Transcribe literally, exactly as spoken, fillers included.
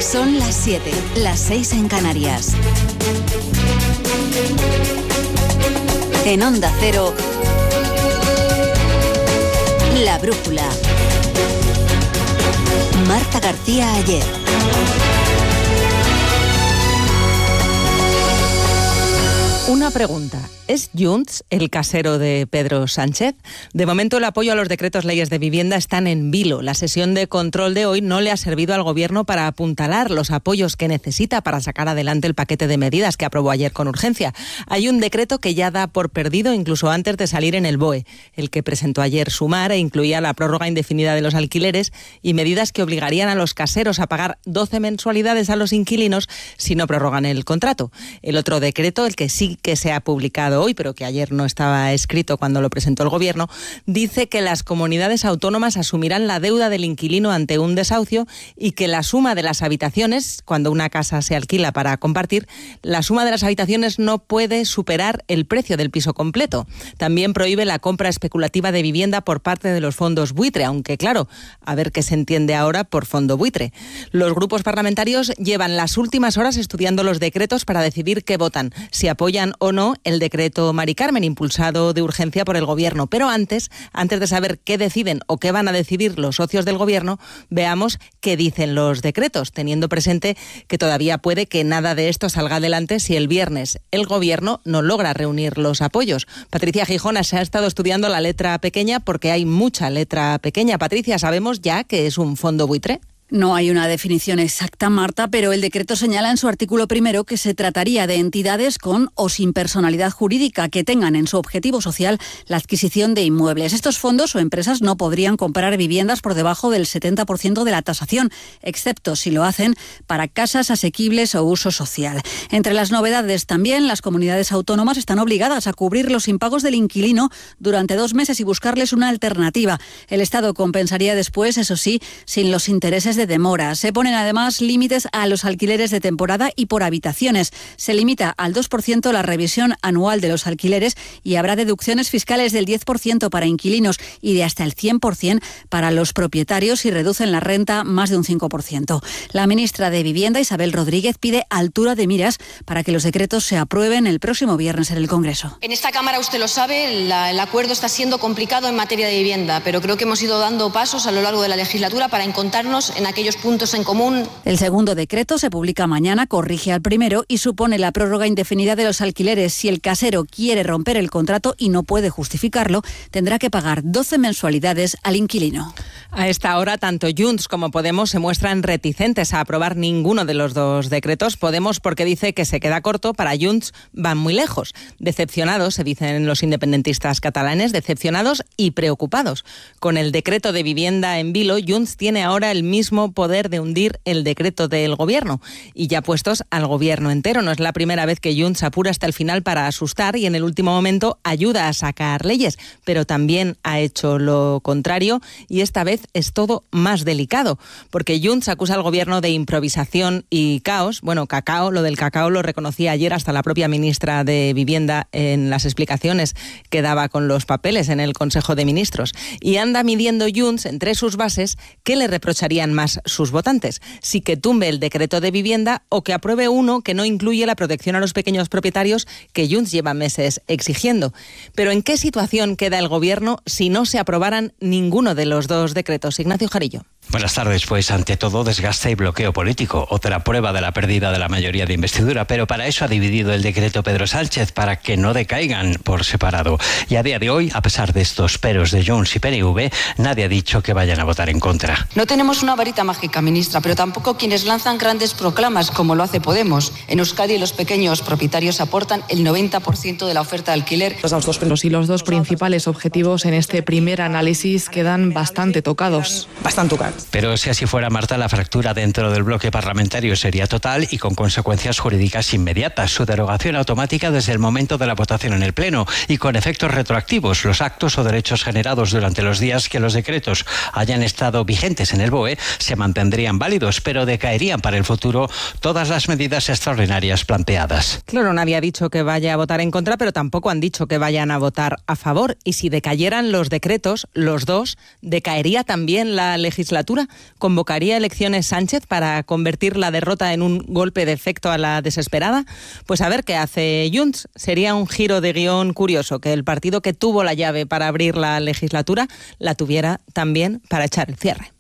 Son las siete, las seis en Canarias. En Onda Cero, La Brújula. Marta García Ayer. Una pregunta. ¿Es Junts el casero de Pedro Sánchez? De momento el apoyo a los decretos leyes de vivienda están en vilo. La sesión de control de hoy no le ha servido al Gobierno para apuntalar los apoyos que necesita para sacar adelante el paquete de medidas que aprobó ayer con urgencia. Hay un decreto que ya da por perdido incluso antes de salir en el B O E. El que presentó ayer Sumar e incluía la prórroga indefinida de los alquileres y medidas que obligarían a los caseros a pagar doce mensualidades a los inquilinos si no prorrogan el contrato. El otro decreto, el que sí que se ha publicado hoy, pero que ayer no estaba escrito cuando lo presentó el Gobierno, dice que las comunidades autónomas asumirán la deuda del inquilino ante un desahucio y que la suma de las habitaciones, cuando una casa se alquila para compartir, la suma de las habitaciones no puede superar el precio del piso completo. También prohíbe la compra especulativa de vivienda por parte de los fondos buitre, aunque claro, a ver qué se entiende ahora por fondo buitre. Los grupos parlamentarios llevan las últimas horas estudiando los decretos para decidir qué votan, si apoyan o no el decreto Mari Carmen, impulsado de urgencia por el Gobierno. Pero antes, antes de saber qué deciden o qué van a decidir los socios del Gobierno, veamos qué dicen los decretos, teniendo presente que todavía puede que nada de esto salga adelante si el viernes el Gobierno no logra reunir los apoyos. Patricia Gijona se ha estado estudiando la letra pequeña porque hay mucha letra pequeña. Patricia, ¿sabemos ya qué es un fondo buitre? No hay una definición exacta, Marta, pero el decreto señala en su artículo primero que se trataría de entidades con o sin personalidad jurídica que tengan en su objetivo social la adquisición de inmuebles. Estos fondos o empresas no podrían comprar viviendas por debajo del setenta por ciento de la tasación, excepto si lo hacen para casas asequibles o uso social. Entre las novedades también, las comunidades autónomas están obligadas a cubrir los impagos del inquilino durante dos meses y buscarles una alternativa. El Estado compensaría después, eso sí, sin los intereses de demora. Se ponen además límites a los alquileres de temporada y por habitaciones. Se limita al dos por ciento la revisión anual de los alquileres y habrá deducciones fiscales del diez por ciento para inquilinos y de hasta el cien por ciento para los propietarios y reducen la renta más de un cinco por ciento. La ministra de Vivienda, Isabel Rodríguez, pide altura de miras para que los decretos se aprueben el próximo viernes en el Congreso. En esta Cámara, usted lo sabe, la, el acuerdo está siendo complicado en materia de vivienda, pero creo que hemos ido dando pasos a lo largo de la legislatura para encontrarnos en aquellos puntos en común. El segundo decreto se publica mañana, corrige al primero y supone la prórroga indefinida de los alquileres. Si el casero quiere romper el contrato y no puede justificarlo, tendrá que pagar doce mensualidades al inquilino. A esta hora, tanto Junts como Podemos se muestran reticentes a aprobar ninguno de los dos decretos. Podemos porque dice que se queda corto, para Junts van muy lejos. Decepcionados, se dicen los independentistas catalanes, decepcionados y preocupados. Con el decreto de vivienda en vilo, Junts tiene ahora el mismo poder de hundir el decreto del Gobierno y ya puestos al Gobierno entero. No es la primera vez que Junts apura hasta el final para asustar y en el último momento ayuda a sacar leyes, pero también ha hecho lo contrario y esta vez es todo más delicado, porque Junts acusa al Gobierno de improvisación y caos. Bueno, cacao, lo del cacao lo reconocía ayer hasta la propia ministra de Vivienda en las explicaciones que daba con los papeles en el Consejo de Ministros. Y anda midiendo Junts entre sus bases qué le reprocharían más sus votantes, si que tumbe el decreto de vivienda o que apruebe uno que no incluye la protección a los pequeños propietarios que Junts lleva meses exigiendo. Pero ¿en qué situación queda el Gobierno si no se aprobaran ninguno de los dos decretos? Ignacio Jarillo. Buenas tardes. Pues ante todo desgaste y bloqueo político, otra prueba de la pérdida de la mayoría de investidura, pero para eso ha dividido el decreto Pedro Sánchez, para que no decaigan por separado. Y a día de hoy, a pesar de estos peros de Junts y P N V, nadie ha dicho que vayan a votar en contra. No tenemos una varita mágica, ministra, pero tampoco quienes lanzan grandes proclamas como lo hace Podemos. En Euskadi los pequeños propietarios aportan el noventa por ciento de la oferta de alquiler. Y los dos principales objetivos en este primer análisis quedan bastante tocados. Bastante tocados. Pero si así fuera, Marta, la fractura dentro del bloque parlamentario sería total y con consecuencias jurídicas inmediatas. Su derogación automática desde el momento de la votación en el Pleno y con efectos retroactivos. Los actos o derechos generados durante los días que los decretos hayan estado vigentes en el B O E se se mantendrían válidos, pero decaerían para el futuro todas las medidas extraordinarias planteadas. Claro, nadie ha dicho que vaya a votar en contra, pero tampoco han dicho que vayan a votar a favor. Y si decayeran los decretos, los dos, ¿decaería también la legislatura? ¿Convocaría elecciones Sánchez para convertir la derrota en un golpe de efecto a la desesperada? Pues a ver qué hace Junts. Sería un giro de guión curioso que el partido que tuvo la llave para abrir la legislatura la tuviera también para echar el cierre.